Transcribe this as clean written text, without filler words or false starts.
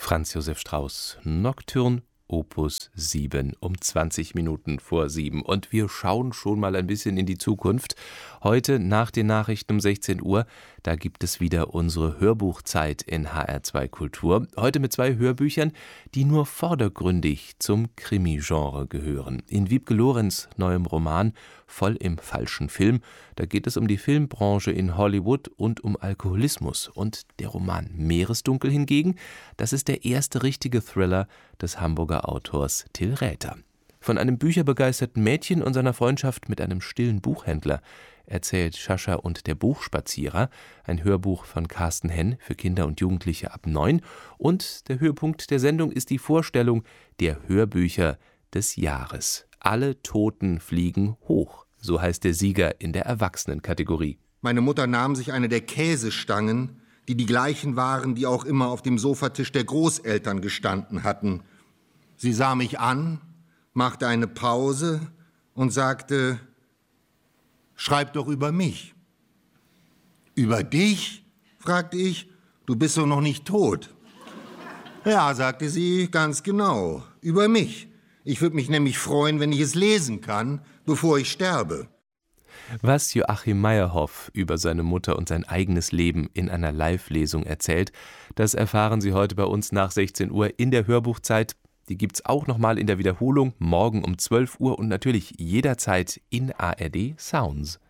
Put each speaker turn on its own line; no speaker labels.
Franz Josef Strauss, Nocturne, Opus 7, um 20 Minuten vor 7. Und wir schauen schon mal ein bisschen in die Zukunft. Heute nach den Nachrichten um 16 Uhr, da gibt es wieder unsere Hörbuchzeit in HR2 Kultur. Heute mit 2 Hörbüchern, die nur vordergründig zum Krimi-Genre gehören. In Wiebke Lorenz' neuem Roman Voll im falschen Film, da geht es um die Filmbranche in Hollywood und um Alkoholismus. Und der Roman Meeresdunkel hingegen, das ist der erste richtige Thriller des Hamburger Autors Till Räther. Von einem bücherbegeisterten Mädchen und seiner Freundschaft mit einem stillen Buchhändler erzählt Sascha und der Buchspazierer, ein Hörbuch von Carsten Henn für Kinder und Jugendliche ab 9. Und der Höhepunkt der Sendung ist die Vorstellung der Hörbücher des Jahres. Alle Toten fliegen hoch, so heißt der Sieger in der Erwachsenenkategorie.
Meine Mutter nahm sich eine der Käsestangen, die gleichen waren, die auch immer auf dem Sofatisch der Großeltern gestanden hatten. Sie sah mich an, machte eine Pause und sagte: »Schreib doch über mich.« »Über dich?« fragte ich. »Du bist doch noch nicht tot.« »Ja«, sagte sie, »ganz genau, über mich. Ich würde mich nämlich freuen, wenn ich es lesen kann, bevor ich sterbe.«
Was Joachim Meyerhoff über seine Mutter und sein eigenes Leben in einer Live-Lesung erzählt, das erfahren Sie heute bei uns nach 16 Uhr in der Hörbuchzeit. Die gibt's auch nochmal in der Wiederholung morgen um 12 Uhr und natürlich jederzeit in ARD Sounds.